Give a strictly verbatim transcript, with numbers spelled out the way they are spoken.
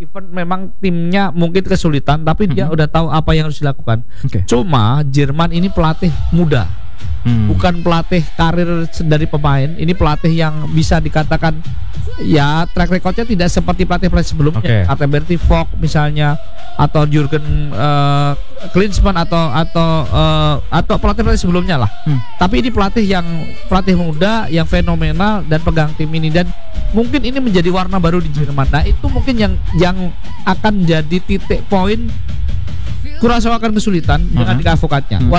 even memang timnya mungkin kesulitan, tapi dia Mm-hmm. udah tahu apa yang harus dilakukan. Oke. Cuma Jerman ini pelatih muda, Hmm. bukan pelatih karir dari pemain. Ini pelatih yang bisa dikatakan ya track recordnya tidak seperti pelatih-pelatih sebelumnya. Oke. Atau Berti Vogk misalnya, atau Jurgen uh, Klinsmann atau atau uh, atau pelatih-pelatih sebelumnya lah. Hmm. Tapi ini pelatih yang pelatih muda yang fenomenal dan pegang tim ini, dan mungkin ini menjadi warna baru di Jerman. Nah, itu mungkin yang yang akan jadi titik poin Curaçao akan kesulitan dengan Uh-huh. Tiga Advokatnya. Hmm.